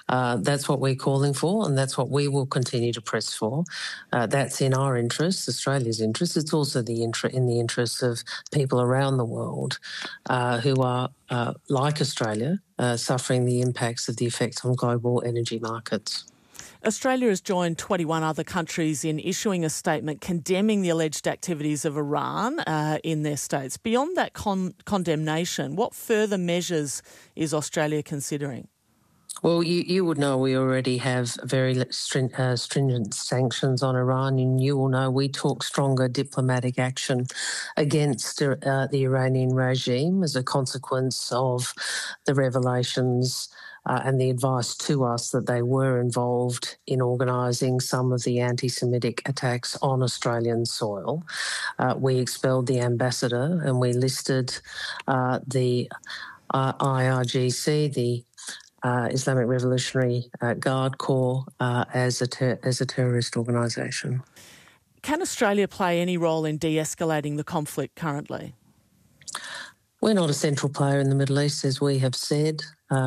That's what we're calling for, and that's what we will continue to press for. That's in our interests, Australia's interests. It's also in the interests of people around the world who are, like Australia, suffering the impacts of the effects on global energy markets. Australia has joined 21 other countries in issuing a statement condemning the alleged activities of Iran in their states. Beyond that condemnation, what further measures is Australia considering? Well, you would know we already have very stringent sanctions on Iran, and you will know we took stronger diplomatic action against the Iranian regime as a consequence of the revelations and the advice to us that they were involved in organising some of the anti-Semitic attacks on Australian soil. We expelled the ambassador and we listed the IRGC, the Islamic Revolutionary Guard Corps, as a terrorist organisation. Can Australia play any role in de-escalating the conflict currently? We're not a central player in the Middle East, as we have said.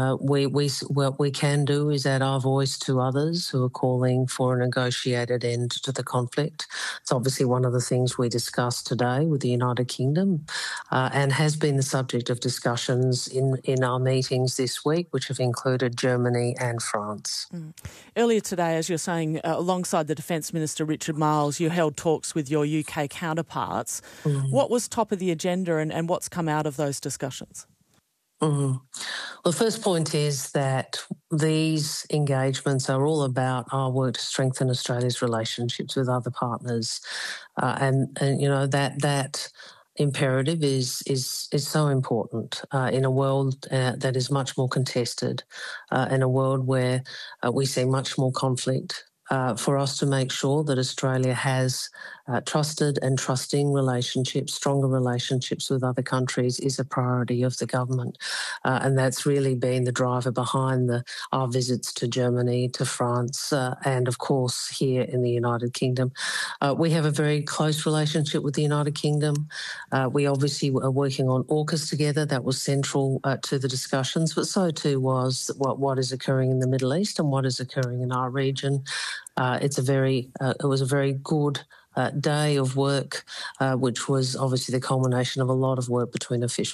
What we can do is add our voice to others who are calling for a negotiated end to the conflict. It's obviously one of the things we discussed today with the United Kingdom and has been the subject of discussions in our meetings this week, which have included Germany and France. Earlier today, as you're saying, alongside the Defence Minister Richard Marles, you held talks with your UK counterparts. What was top of the agenda and what's come out of those discussions? Well, the first point is that these engagements are all about our work to strengthen Australia's relationships with other partners, and you know that imperative is so important in a world that is much more contested, in a world where we see much more conflict. For us to make sure that Australia has trusted and trusting relationships, stronger relationships with other countries is a priority of the government. And that's really been the driver behind our visits to Germany, to France, and of course here in the United Kingdom. We have a very close relationship with the United Kingdom. We obviously are working on AUKUS together. That was central to the discussions, but so too was what is occurring in the Middle East and what is occurring in our region. It was a very good day of work, which was obviously the culmination of a lot of work between officials.